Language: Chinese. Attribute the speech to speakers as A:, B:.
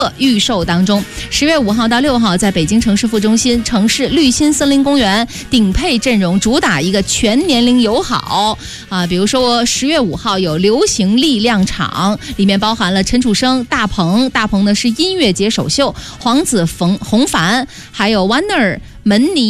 A: 预售当中。10月5号到6号，在北京城市副中心城市绿心森林公园顶配阵容，主打一个全年龄友好啊。比如说10月5号有流行力量场，里面包含了陈楚生、大鹏呢是音乐节首秀，黄子红凡，还有 Warner、门尼。